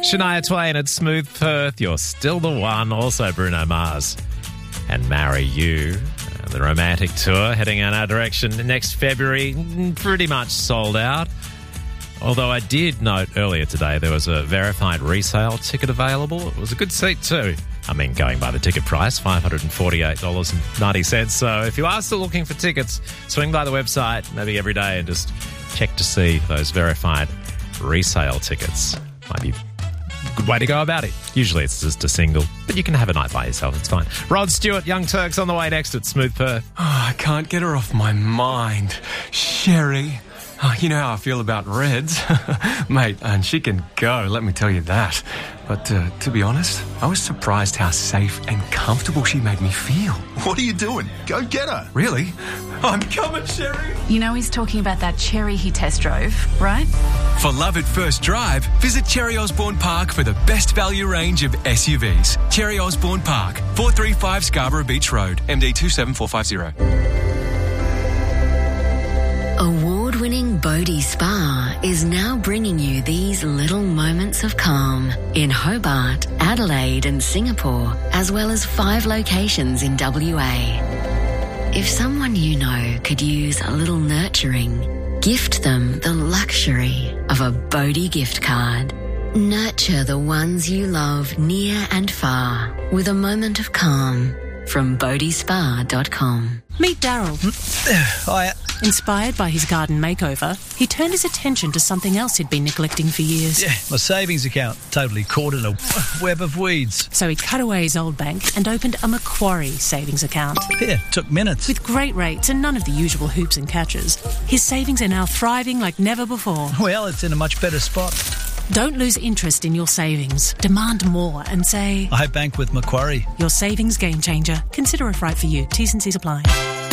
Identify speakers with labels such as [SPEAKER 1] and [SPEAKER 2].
[SPEAKER 1] Shania Twain at Smooth Perth, You're Still the One. Also Bruno Mars and Marry You. The romantic tour heading in our direction next February, pretty much sold out. Although I did note earlier today there was a verified resale ticket available. It was a good seat too. I mean, going by the ticket price, $548.90. So if you are still looking for tickets, swing by the website maybe every day and just check to see those verified resale tickets. Might be a good way to go about it. Usually it's just a single, but you can have a night by yourself. It's fine. Rod Stewart, Young Turks on the way next at Smooth Perth.
[SPEAKER 2] Oh, I can't get her off my mind. Sherry. Oh, you know how I feel about Reds. Mate, and she can go, let me tell you that. But to be honest, I was surprised how safe and comfortable she made me feel.
[SPEAKER 3] What are you doing? Go get her.
[SPEAKER 2] Really? I'm coming, Sherry.
[SPEAKER 4] You know he's talking about that Cherry he test drove, right?
[SPEAKER 5] For love at first drive, visit Cherry Osborne Park for the best value range of SUVs. Cherry Osborne Park, 435 Scarborough Beach Road, MD 27450.
[SPEAKER 6] Award-winning Bodhi Spa is now bringing you these little moments of calm in Hobart, Adelaide and Singapore, as well as 5 locations in WA. If someone you know could use a little nurturing, gift them the luxury of a Bodhi gift card. Nurture the ones you love near and far with a moment of calm from bodhispa.com.
[SPEAKER 7] Meet Daryl.
[SPEAKER 8] Hiya.
[SPEAKER 7] Inspired by his garden makeover, he turned his attention to something else he'd been neglecting for years.
[SPEAKER 8] Yeah, my savings account, totally caught in a web of weeds.
[SPEAKER 7] So he cut away his old bank and opened a Macquarie savings account.
[SPEAKER 8] Yeah, took minutes.
[SPEAKER 7] With great rates and none of the usual hoops and catches, his savings are now thriving like never before.
[SPEAKER 8] Well, it's in a much better spot.
[SPEAKER 7] Don't lose interest in your savings. Demand more and say,
[SPEAKER 8] I bank with Macquarie.
[SPEAKER 7] Your savings game changer. Consider it right for you. T's and C's apply.